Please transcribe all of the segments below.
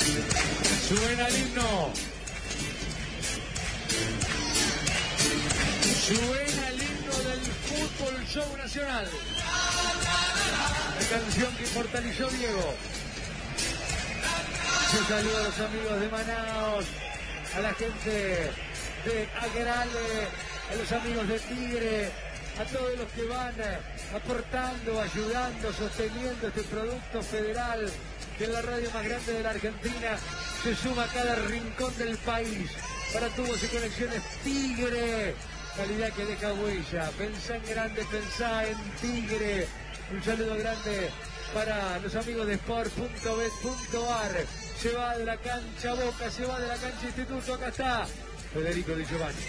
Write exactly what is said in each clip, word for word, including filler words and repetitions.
Suena el himno. Suena el himno del Fútbol Show Nacional. La canción que inmortalizó Diego. Yo saludo a los amigos de Manaos, a la gente de Agrale, a los amigos de Tigre, a todos los que van aportando, ayudando, sosteniendo este producto federal que es la radio más grande de la Argentina. Se suma a cada rincón del país. Para tubos y conexiones Tigre, calidad que deja huella. Pensá en grande, pensá en Tigre. Un saludo grande para los amigos de sport punto bet punto ar. Se va de la cancha Boca, se va de la cancha Instituto. Acá está Federico Di Giovanni.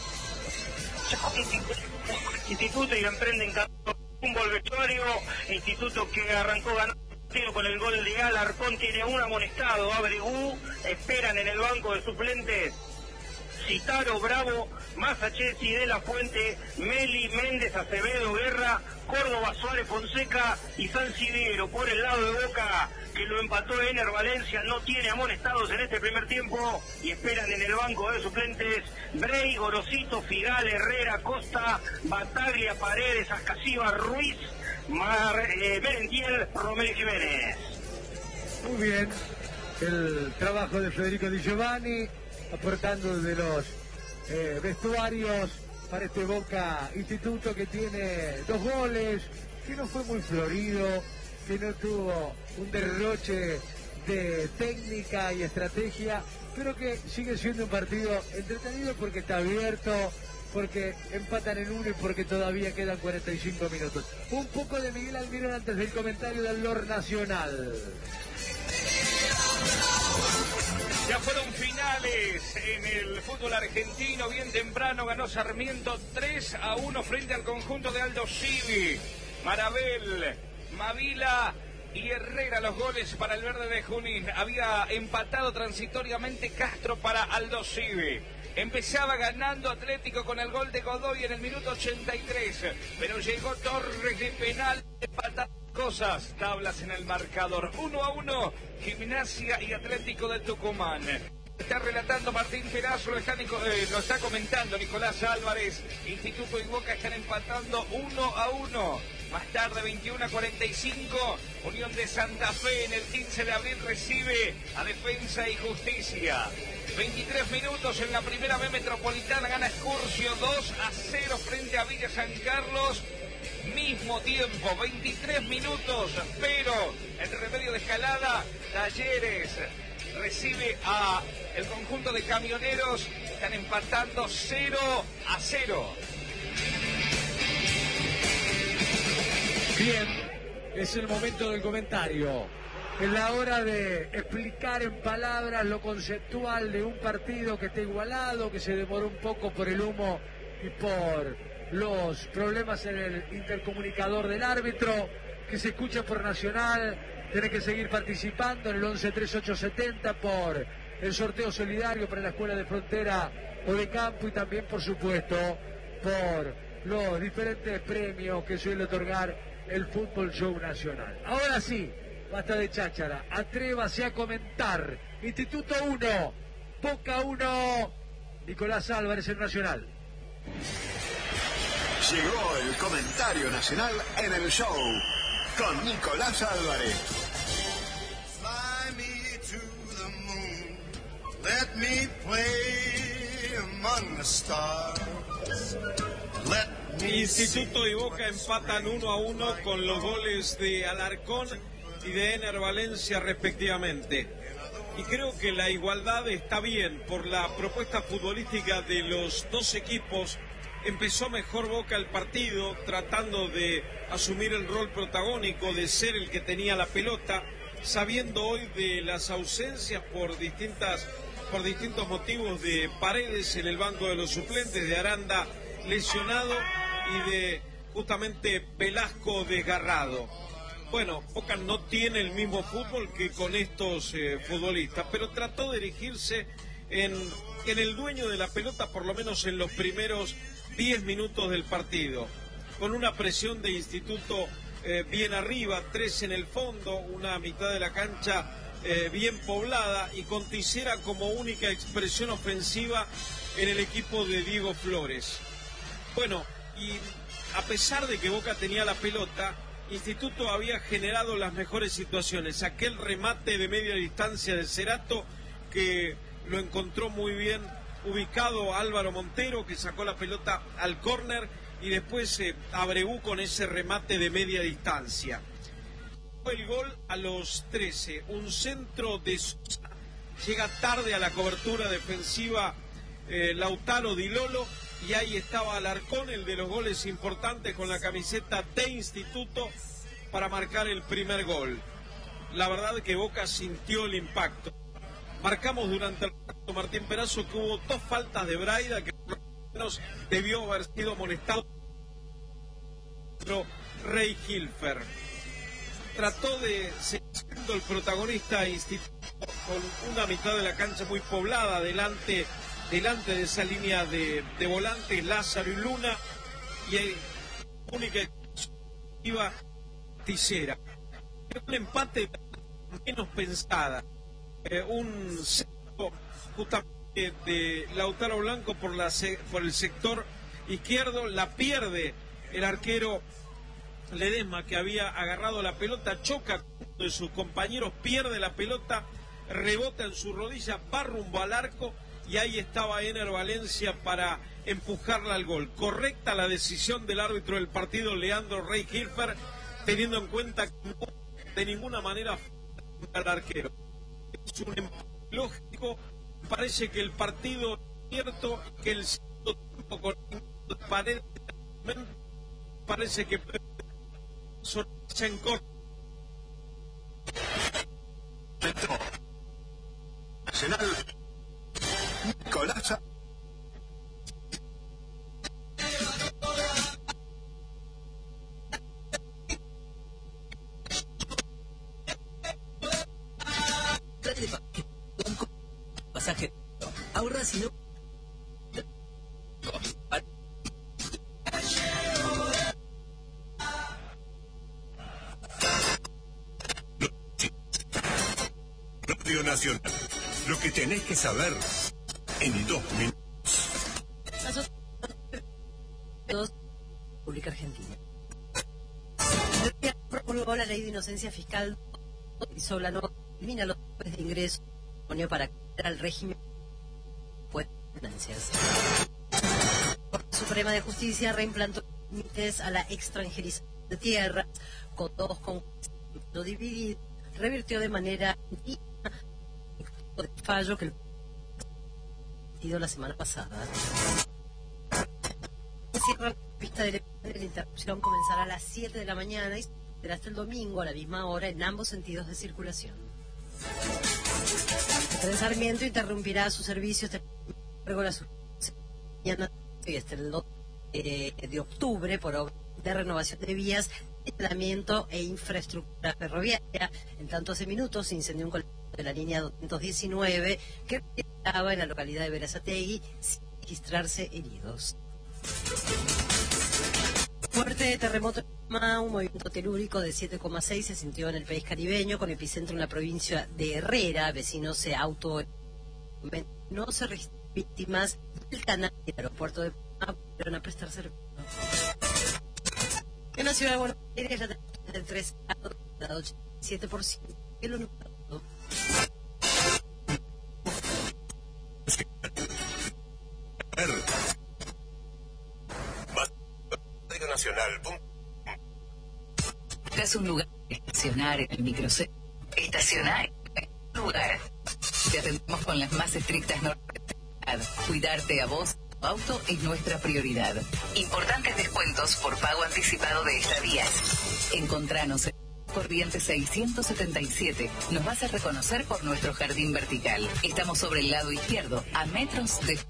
Instituto y emprenden un vestuario. Instituto que arrancó ganando con el gol de Alarcón, tiene un amonestado. Abrigú, esperan en el banco de suplentes Citaro, Bravo, Masachesi, De La Fuente, Meli, Méndez, Acevedo, Guerra, Córdoba, Suárez, Fonseca y San Siviero. Por el lado de Boca, que lo empató Ener Valencia, no tiene amonestados en este primer tiempo y esperan en el banco de suplentes Brey, Gorosito, Figal, Herrera, Costa, Bataglia, Paredes, Ascasiva, Ruiz, Mar, eh, Merentiel, Romero y Jiménez. Muy bien, el trabajo de Federico Di Giovanni, aportando de los eh, vestuarios para este Boca Instituto que tiene dos goles, que no fue muy florido, que no tuvo un derroche de técnica y estrategia, pero que sigue siendo un partido entretenido porque está abierto, porque empatan en uno y porque todavía quedan cuarenta y cinco minutos. Un poco de Miguel Almirón antes del comentario del Lord Nacional. Ya fueron finales en el fútbol argentino. Bien temprano ganó Sarmiento tres a uno frente al conjunto de Aldo Civi. Marabel, Mavila y Herrera los goles para el verde de Junín. Había empatado transitoriamente Castro para Aldo Civi. Empezaba ganando Atlético con el gol de Godoy en el minuto ochenta y tres, pero llegó Torres de penal, empataron cosas, tablas en el marcador, uno a uno, Gimnasia y Atlético de Tucumán. Está relatando Martín Perazo, lo está, eh, lo está comentando Nicolás Álvarez. Instituto y Boca están empatando uno a uno. Más tarde, veintiuno a cuarenta y cinco, Unión de Santa Fe en el quince de abril recibe a Defensa y Justicia. veintitrés minutos en la primera B Metropolitana, gana Excursio dos a cero frente a Villa San Carlos. Mismo tiempo, veintitrés minutos, pero el Remedio de Escalada, Talleres recibe a el conjunto de Camioneros, están empatando cero a cero. Bien, es el momento del comentario. Es la hora de explicar en palabras lo conceptual de un partido que está igualado, que se demoró un poco por el humo y por los problemas en el intercomunicador del árbitro, que se escucha por Nacional. Tenés que seguir participando en el once tres ocho setenta por el sorteo solidario para la Escuela de Frontera o de Campo y también, por supuesto, por los diferentes premios que suele otorgar el Fútbol Show Nacional. Ahora sí, basta de cháchara, atrévase a comentar. Instituto uno, Boca uno, Nicolás Álvarez en Nacional. Llegó el comentario nacional en el show con Nicolás Álvarez. Fly me to the moon, let me play among the stars, let me Instituto y Boca empatan uno a uno con los goles de Alarcón y de Ener Valencia respectivamente. Y creo que la igualdad está bien por la propuesta futbolística de los dos equipos. Empezó mejor Boca el partido, tratando de asumir el rol protagónico, de ser el que tenía la pelota, sabiendo hoy de las ausencias por distintas, por distintos motivos de Paredes en el banco de los suplentes, de Aranda lesionado y de justamente Velasco desgarrado. Bueno, Boca no tiene el mismo fútbol que con estos eh, futbolistas, pero trató de erigirse en, en el dueño de la pelota, por lo menos en los primeros diez minutos del partido, con una presión de Instituto eh, bien arriba, tres en el fondo, una mitad de la cancha eh, bien poblada y con Tisera como única expresión ofensiva en el equipo de Diego Flores. Bueno, y a pesar de que Boca tenía la pelota, Instituto había generado las mejores situaciones. Aquel remate de media distancia de Cerato que lo encontró muy bien ubicado Álvaro Montero, que sacó la pelota al córner, y después eh, Abreu con ese remate de media distancia. Fue el gol a los trece, un centro de Sosa, llega tarde a la cobertura defensiva eh, Lautaro Di Lolo, y ahí estaba Alarcón, el de los goles importantes, con la camiseta de Instituto para marcar el primer gol. La verdad que Boca sintió el impacto. Marcamos durante el rato, Martín Perazo, que hubo dos faltas de Braida, que por lo menos debió haber sido amonestado Rey Hilfer. Trató de ser el protagonista Instituto con una mitad de la cancha muy poblada delante, delante de esa línea de, de volantes, Lázaro y Luna, y el única iba Tisera. Un empate menos pensada. Eh, un centro justamente de Lautaro Blanco por, la, por el sector izquierdo, la pierde el arquero Ledesma, que había agarrado la pelota, choca con uno de sus compañeros, pierde la pelota, rebota en su rodilla, va rumbo al arco, y ahí estaba Ener Valencia para empujarla al gol. Correcta la decisión del árbitro del partido, Leandro Rey Hilfer, teniendo en cuenta que no de ninguna manera al arquero. Es un empate lógico. Parece que el partido es cierto, que el segundo tiempo con pared parece que se encorta. Nacional Nicolás. Pasaje. Ahorra si no. Radio Nacional. Lo que tenés que saber en dos minutos. República Argentina. Promulgó la ley de inocencia fiscal y sobre la norma elimina los topes de ingreso para acceder al régimen de ganancias. La Corte Suprema de Justicia reimplantó límites a la extranjerización de tierras con dos concursos divididos, revirtió de manera el fallo que el partido la semana pasada. Cierra la pista de la interrupción, comenzará a las siete de la mañana y será hasta el domingo a la misma hora en ambos sentidos de circulación. El tren Sarmiento interrumpirá sus servicios luego la mañana hasta el dos de octubre por obra de renovación de vías, aislamiento e infraestructura ferroviaria. En tanto, hace minutos se incendió un colectivo de la línea doscientos diecinueve que estaba en la localidad de Berazategui sin registrarse heridos. Fuerte terremoto, un movimiento telúrico de siete coma seis se sintió en el país caribeño, con epicentro en la provincia de Herrera. Vecinos se auto... No se registraron víctimas del canal del aeropuerto de Panamá, volvieron a prestar servicio. En la ciudad de Buenos Aires, la temperatura del tres grados, ochenta y siete por ciento. El uno por Nacional. Es un lugar estacionar en el microcentro. Estacionar en un lugar. Te atendemos con las más estrictas normas de seguridad. Cuidarte a vos, tu auto, es nuestra prioridad. Importantes descuentos por pago anticipado de estadías. Encontranos en Corrientes seiscientos setenta y siete. Nos vas a reconocer por nuestro jardín vertical. Estamos sobre el lado izquierdo, a metros de...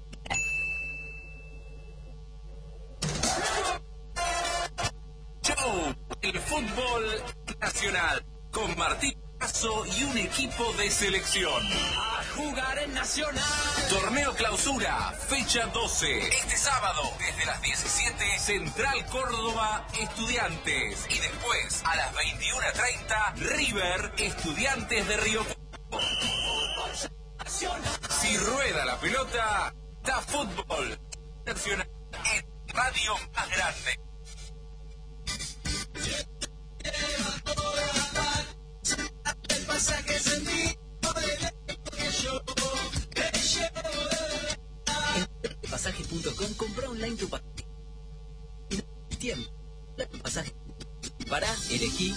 El fútbol nacional con Martín Perazo y un equipo de selección. A jugar en Nacional. Torneo Clausura, fecha doce. Este sábado, desde las diecisiete, Central Córdoba, Estudiantes. Y después, a las veintiuna treinta, River, Estudiantes de Río. la pelota, da fútbol. Nacional, es radio más grande. El pasaje sentido que yo, que yo. En pasaje punto com compra online tu pasaje. Y no hay tiempo. Pasaje. Para, elegí.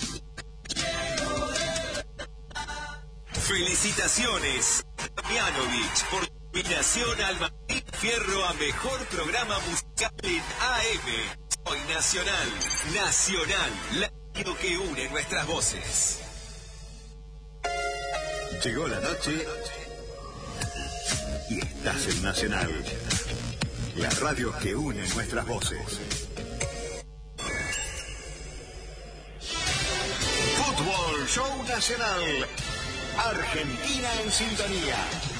Felicitaciones, Damianovich, por nominación al Martín Fierro a Mejor Programa Musical en A M. Hoy Nacional, Nacional, la radio que une nuestras voces. Llegó la noche y estás en Nacional, la radio que une nuestras voces. Fútbol Show Nacional. Argentina en sintonía.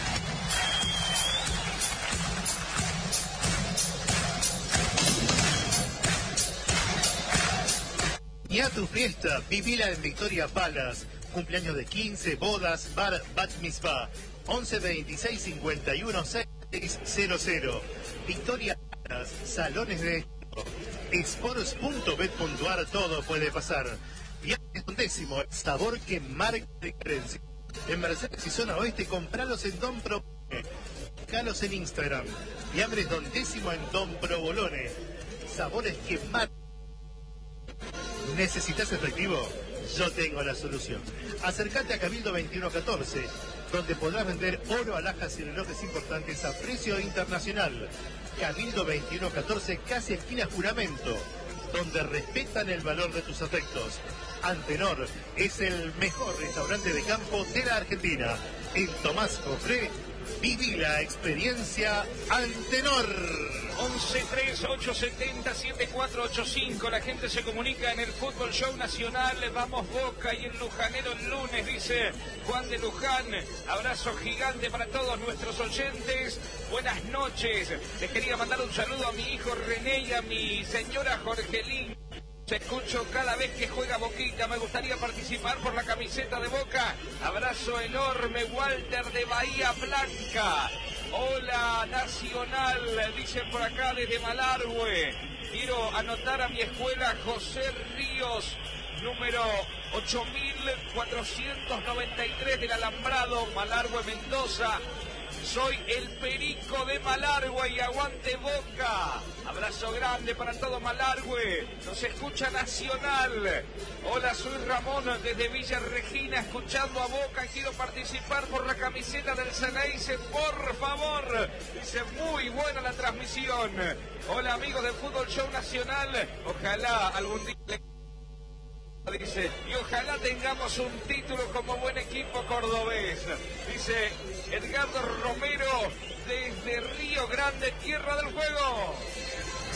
Y a tu fiesta, vivila en Victoria Palace. Cumpleaños de quince, bodas, bar, bat mitzvah. once veintiséis cincuenta y uno seiscientos. Victoria Palace, salones de sports punto bet punto ar, todo puede pasar. Viajes un décimo, el sabor que marca diferencia. En Mercedes y Zona Oeste, compralos en Don Pro. Buscalos en Instagram. Fiambres Don Décimo en Don Provolone. Sabores que marcan. ¿Necesitas efectivo? Yo tengo la solución. Acércate a Cabildo veintiuno catorce, donde podrás vender oro, alhajas y relojes importantes a precio internacional. Cabildo veintiuno catorce, casi esquina Juramento, donde respetan el valor de tus afectos. Antenor es el mejor restaurante de campo de la Argentina. En Tomás Cofré, viví la experiencia Antenor. once tres ocho siete cero siete cuatro ocho cinco. La gente se comunica en el Fútbol Show Nacional. Vamos Boca y en Lujanero el lunes, dice Juan de Luján. Abrazo gigante para todos nuestros oyentes. Buenas noches. Les quería mandar un saludo a mi hijo René y a mi señora Jorgelín. Te escucho cada vez que juega Boquita. Me gustaría participar por la camiseta de Boca. Abrazo enorme, Walter de Bahía Blanca. Hola, Nacional, dicen por acá desde Malargüe. Quiero anotar a mi escuela José Ríos, número ocho mil cuatrocientos noventa y tres del Alambrado, Malargüe, Mendoza. Soy el Perico de Malargüe y aguante Boca. Abrazo grande para todo Malargüe. Nos escucha Nacional. Hola, soy Ramón desde Villa Regina, escuchando a Boca. Quiero participar por la camiseta del Ceneice, por favor. Dice, muy buena la transmisión. Hola, amigos del Fútbol Show Nacional. Ojalá algún día... Dice, y ojalá tengamos un título como buen equipo cordobés. Dice Edgardo Romero desde Río Grande, Tierra del Fuego.